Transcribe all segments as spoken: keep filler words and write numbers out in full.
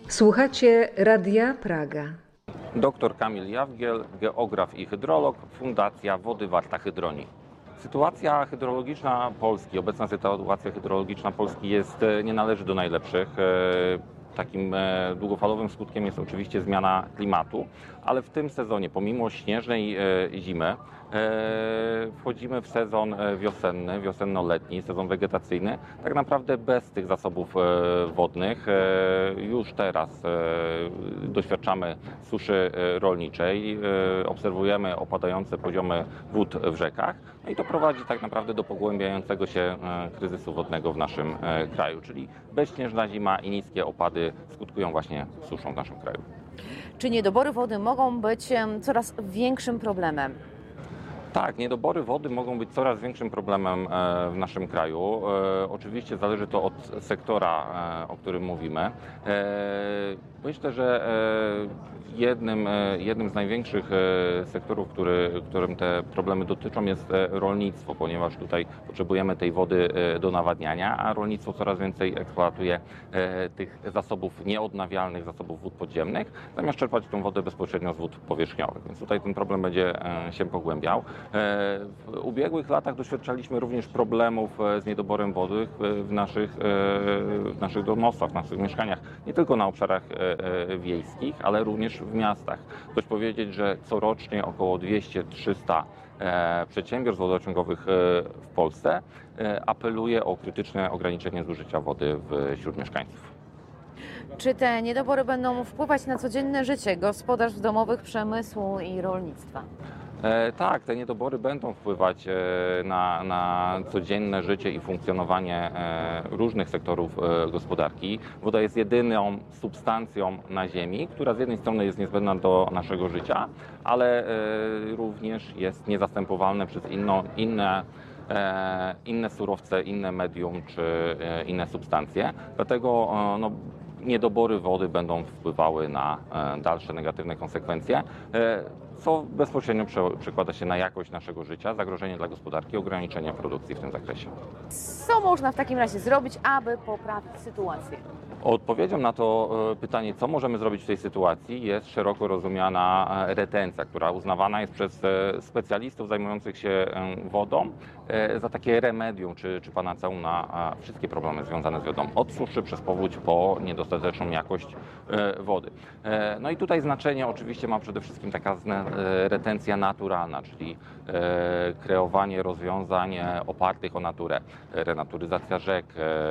Słuchacie Radia Praga. Doktor Kamil Jawgiel, geograf i hydrolog, Fundacja Wody Warta Hydronii. Sytuacja hydrologiczna Polski, obecna sytuacja hydrologiczna Polski jest, nie należy do najlepszych. Takim długofalowym skutkiem jest oczywiście zmiana klimatu, ale w tym sezonie, pomimo śnieżnej zimy, wchodzimy w sezon wiosenny, wiosenno-letni, sezon wegetacyjny, tak naprawdę bez tych zasobów wodnych. Już teraz doświadczamy suszy rolniczej, obserwujemy opadające poziomy wód w rzekach, no i to prowadzi tak naprawdę do pogłębiającego się kryzysu wodnego w naszym kraju, czyli bezśnieżna zima i niskie opady skutkują właśnie suszą w naszym kraju. Czy niedobory wody mogą być coraz większym problemem? Tak, niedobory wody mogą być coraz większym problemem w naszym kraju. Oczywiście zależy to od sektora, o którym mówimy. Myślę, że jednym, jednym z największych sektorów, który, którym te problemy dotyczą, jest rolnictwo, ponieważ tutaj potrzebujemy tej wody do nawadniania, a rolnictwo coraz więcej eksploatuje tych zasobów nieodnawialnych, zasobów wód podziemnych, zamiast czerpać tą wodę bezpośrednio z wód powierzchniowych. Więc tutaj ten problem będzie się pogłębiał. W ubiegłych latach doświadczaliśmy również problemów z niedoborem wody w naszych, w naszych domostwach, w naszych mieszkaniach, nie tylko na obszarach wiejskich, ale również w miastach. Dość powiedzieć, że corocznie około dwieście do trzystu przedsiębiorstw wodociągowych w Polsce apeluje o krytyczne ograniczenie zużycia wody wśród mieszkańców. Czy te niedobory będą wpływać na codzienne życie gospodarstw domowych, przemysłu i rolnictwa? E, tak, te niedobory będą wpływać e, na, na codzienne życie i funkcjonowanie e, różnych sektorów e, gospodarki. Woda jest jedyną substancją na Ziemi, która z jednej strony jest niezbędna do naszego życia, ale e, również jest niezastępowalna przez inno, inne e, inne surowce, inne medium czy e, inne substancje. Dlatego e, no, niedobory wody będą wpływały na e, dalsze negatywne konsekwencje, e, co bezpośrednio przekłada się na jakość naszego życia, zagrożenie dla gospodarki, ograniczenie produkcji w tym zakresie. Co można w takim razie zrobić, aby poprawić sytuację? Odpowiedzią na to pytanie, co możemy zrobić w tej sytuacji, jest szeroko rozumiana retencja, która uznawana jest przez specjalistów zajmujących się wodą za takie remedium czy, czy panaceum na wszystkie problemy związane z wodą. Od suszy przez powódź po niedostateczną jakość wody. No i tutaj znaczenie oczywiście ma przede wszystkim taka retencja naturalna, czyli kreowanie rozwiązań opartych o naturę, renaturyzacja rzek,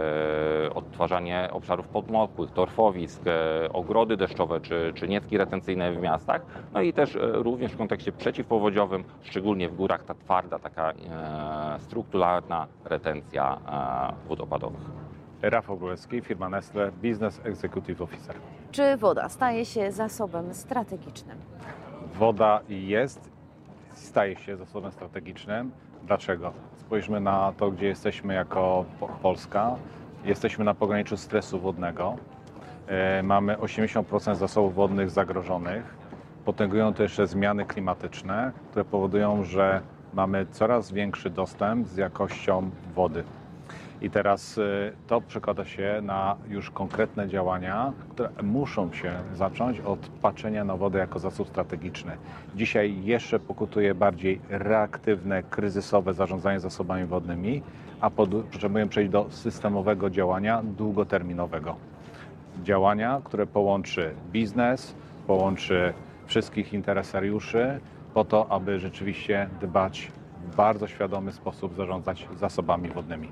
odtwarzanie obszarów podmokłych, torfowisk, ogrody deszczowe czy, czy niewki retencyjne w miastach, no i też również w kontekście przeciwpowodziowym, szczególnie w górach, ta twarda, taka e, strukturalna retencja e, wód opadowych. Rafał Królewski, firma Nestle, Business Executive Officer. Czy woda staje się zasobem strategicznym? Woda jest, staje się zasobem strategicznym. Dlaczego? Spójrzmy na to, gdzie jesteśmy jako Polska. Jesteśmy na pograniczu stresu wodnego. E, mamy osiemdziesiąt procent zasobów wodnych zagrożonych. Potęgują to jeszcze zmiany klimatyczne, które powodują, że mamy coraz większy dostęp z jakością wody. I teraz e, to przekłada się na już konkretne działania, które muszą się zacząć od patrzenia na wodę jako zasób strategiczny. Dzisiaj jeszcze pokutuje bardziej reaktywne, kryzysowe zarządzanie zasobami wodnymi, a potrzebujemy przejść do systemowego działania długoterminowego. Działania, które połączy biznes, połączy wszystkich interesariuszy po to, aby rzeczywiście dbać w bardzo świadomy sposób zarządzać zasobami wodnymi.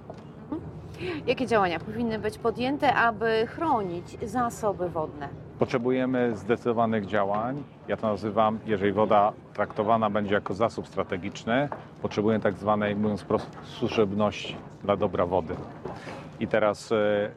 Jakie działania powinny być podjęte, aby chronić zasoby wodne? Potrzebujemy zdecydowanych działań. Ja to nazywam, jeżeli woda traktowana będzie jako zasób strategiczny, potrzebujemy tak zwanej, mówiąc wprost, służebności dla dobra wody. I teraz y,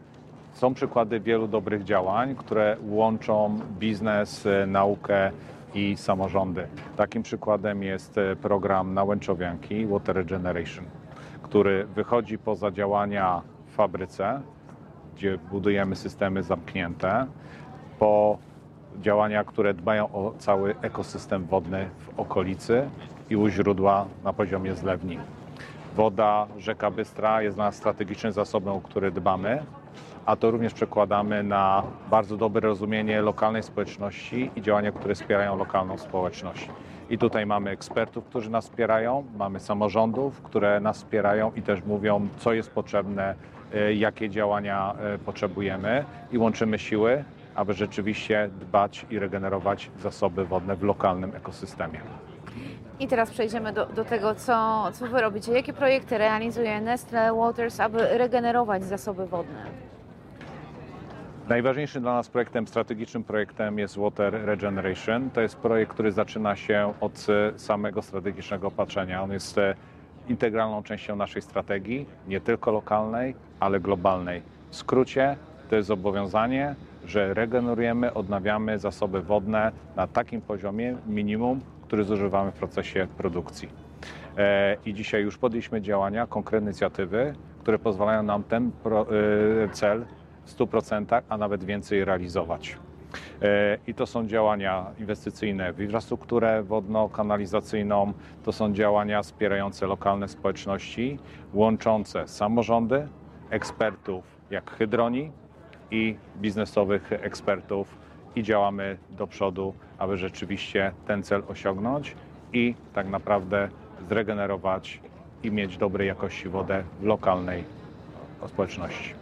są przykłady wielu dobrych działań, które łączą biznes, y, naukę i samorządy. Takim przykładem jest program Nałęczowianki Water Regeneration, który wychodzi poza działania w fabryce, gdzie budujemy systemy zamknięte, po działania, które dbają o cały ekosystem wodny w okolicy i u źródła na poziomie zlewni. Woda, rzeka Bystra jest dla nas strategicznym zasobem, o który dbamy, a to również przekładamy na bardzo dobre rozumienie lokalnej społeczności i działania, które wspierają lokalną społeczność. I tutaj mamy ekspertów, którzy nas wspierają, mamy samorządów, które nas wspierają i też mówią, co jest potrzebne, jakie działania potrzebujemy i łączymy siły, aby rzeczywiście dbać i regenerować zasoby wodne w lokalnym ekosystemie. I teraz przejdziemy do, do tego, co, co Wy robicie. Jakie projekty realizuje Nestle Waters, aby regenerować zasoby wodne? Najważniejszym dla nas projektem, strategicznym projektem jest Water Regeneration. To jest projekt, który zaczyna się od samego strategicznego patrzenia. On jest integralną częścią naszej strategii, nie tylko lokalnej, ale globalnej. W skrócie to jest zobowiązanie, że regenerujemy, odnawiamy zasoby wodne na takim poziomie minimum, który zużywamy w procesie produkcji. I dzisiaj już podjęliśmy działania, konkretne inicjatywy, które pozwalają nam ten cel w stu procentach, a nawet więcej realizować. I to są działania inwestycyjne w infrastrukturę wodno-kanalizacyjną, to są działania wspierające lokalne społeczności, łączące samorządy, ekspertów jak Hydroni i biznesowych ekspertów i działamy do przodu, aby rzeczywiście ten cel osiągnąć i tak naprawdę zregenerować i mieć dobrej jakości wodę w lokalnej społeczności.